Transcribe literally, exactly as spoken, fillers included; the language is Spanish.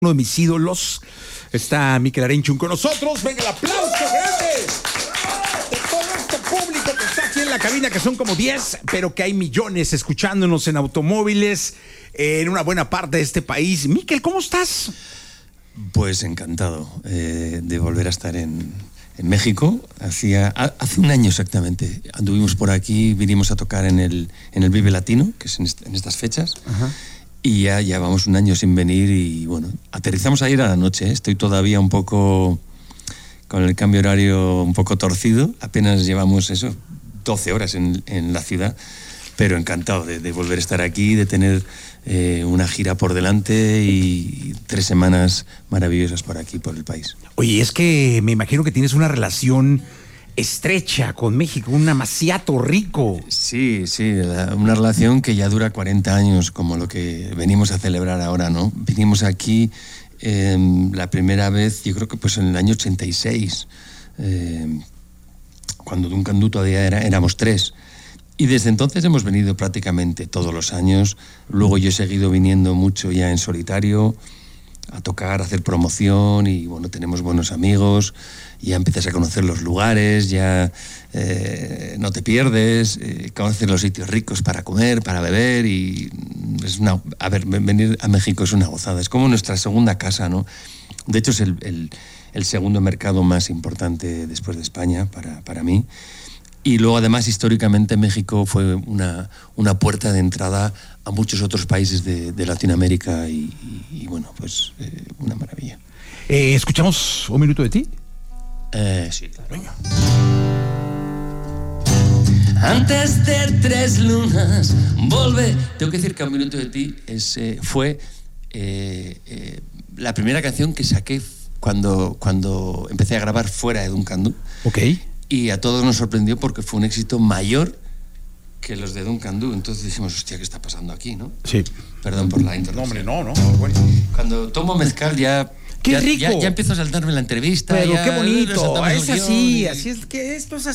uno de mis ídolos. Está Mikel Arenchun con nosotros. Venga el aplauso grande de todo este público que está aquí en la cabina, que son como diez, pero que hay millones escuchándonos en automóviles, en una buena parte de este país. Mikel, ¿cómo estás? Pues encantado eh, de volver a estar en, en México. Hacía, hace un año exactamente anduvimos por aquí, vinimos a tocar en el, en el Vive Latino, que es en, est- en estas fechas. Ajá. Y ya llevamos un año sin venir y bueno, aterrizamos ayer a la noche, ¿eh? Estoy todavía un poco con el cambio horario un poco torcido, apenas llevamos eso, doce horas en, en la ciudad, pero encantado de, de volver a estar aquí, de tener eh, una gira por delante y tres semanas maravillosas por aquí, por el país. Oye, es que me imagino que tienes una relación estrecha con México, un amaciato rico. Sí, sí, la, una relación que ya dura cuarenta años, como lo que venimos a celebrar ahora, ¿no? Vinimos aquí eh, la primera vez, yo creo que pues en el año ochenta y seis, eh, cuando Duncan Du todavía era, éramos tres. Y desde entonces hemos venido prácticamente todos los años. Luego yo he seguido viniendo mucho ya en solitario, a tocar, a hacer promoción y bueno, tenemos buenos amigos, ya empiezas a conocer los lugares, ya eh, no te pierdes, eh, conoces los sitios ricos para comer, para beber y es una, a ver, venir a México es una gozada, es como nuestra segunda casa, ¿no? De hecho es el, el, el segundo mercado más importante después de España para, para mí. Y luego además históricamente México fue una, una puerta de entrada a muchos otros países de, de Latinoamérica y, y, y bueno, pues eh, una maravilla. Eh, ¿Escuchamos un minuto de ti? Eh, sí, claro. Venga. Antes de tres lunas, volve. Tengo que decir que un minuto de ti es, eh, fue eh, eh, la primera canción que saqué cuando, cuando empecé a grabar fuera de Duncan Du. Ok. Y a todos nos sorprendió porque fue un éxito mayor que los de Duncan Du. Entonces dijimos, hostia, ¿qué está pasando aquí, no? Sí. Perdón por la interrupción. No, hombre, no, no. Bueno. Cuando tomo mezcal ya... ¡Qué ya, rico! Ya, ya empiezo a saltarme la entrevista. Pero ya, qué bonito. nos saltamos Es el así, guión. así es que esto es así.